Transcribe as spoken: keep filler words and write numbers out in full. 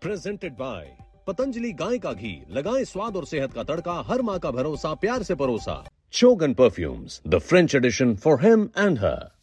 Presented by Patanjali गाय का घी, लगाएं स्वाद और सेहत का तड़का, हर माँ का भरोसा, प्यार से परोसा। चोगन perfumes, the French addition for him and her.